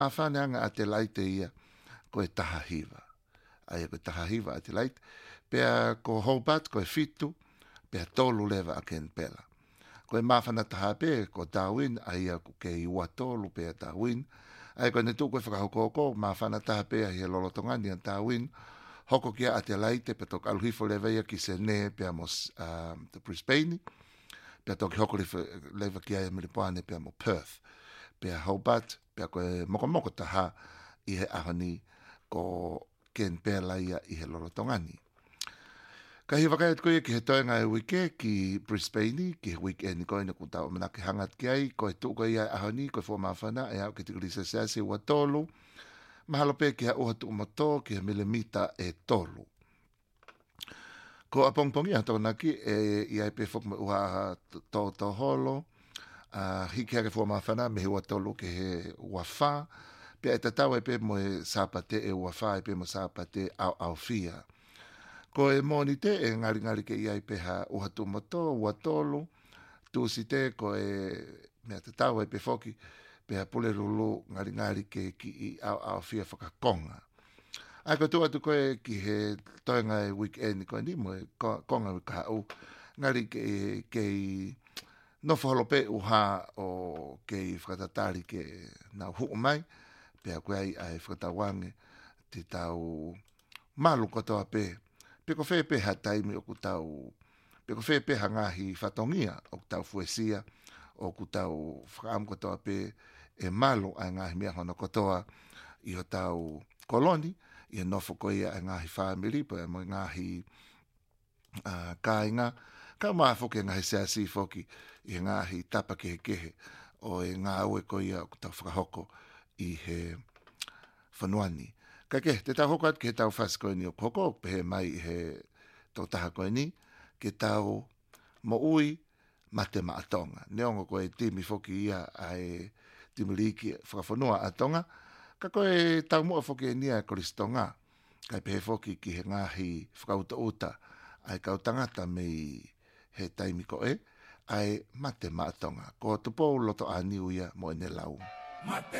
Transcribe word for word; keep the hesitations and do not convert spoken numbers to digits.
Awhaneanga a te laite ia ko e tahahiva. Ai ko e tahahiva a te laite. Pea ko Hobart, ko e fitu, pea tolu lewa a Ken Pela. Ko e mawhana taha pe, ko Darwin, ai a ko ke iwa tolu pea Darwin. Ai ko ne tu ko e whakahokoko, mawhana taha pe a he lolotongani a Darwin. Hoko kia a te laite, pea tok aluhifo lewa ia ki se ne pea mo uh, te Brisbane. Pea tok hoko lewa kia e Miripoane pea mo Perth. Pea Hobart, pea ko e moko moko taha i he ahani ko Ken Pela ia i he lolotongani. Ka hi whakaiat koe ki he toenga e wike ki Brisbane, ki he weekend koe na kutau manake hangat ki ai, koe tuko ia ahani, koe fua mawhana, e au ki te kurisa sease ua tolu, mahalo pe ki ha uha tuku moto, ki he milimita e tolu. Ko a pongpongi a tōnaki, e ia e pe fok me uha tō tō holo, uh, hiki hake fua mawhana, me he ua tolu ki he ua wha, pe e tatau e pe mo e sāpate e ua wha, e pe mo sāpate au au fia. Ko e moni te e ngari ngari ke iai peha uhatu moto, ua tolu, tu si te ko e mea te tau e pe foki, peha pule rulu ngari ngari ke ki i au au fia whakakonga. Ai ko tu atu koe ki he toenga e weekend ko ni mo e konga wika au, ngari ke, ke i nofo holope uha o ke i whakatatari ke na huu mai, peha koe ai ai whakatawange te tau malu kotoa pe, pe ko fe pe ha taimi o kutau, pe ko fe pe ha ngahi whatongia o kutau fuesia, o kutau whakaam kotoa pe e malu a ngahi mea hono kotoa i o tau koloni, i e nofo ko ia a ngahi whamiri, po e mo ngahi uh, kāinga, ka maa foke ngahi seasi foki i e ngahi tapa kehe kehe, o e ngā ue ko ia o kutau whakahoko i he whanuani. Ka ke, te tau hoko atu ke tau whas koe ni o koko, pehe mai he tau taha koe ni, ke tau mo ui ma te maatonga. Neongo koe timi foki ia ai timiliki whakawhanua atonga, ka koe tau mua foki e nia e koristonga, kai pehe foki ki he ngahi whakauta uta, ai kau tangata mei he taimi koe, ai ma te maatonga. Ko tupou loto a niu ia mo ene lau. Mate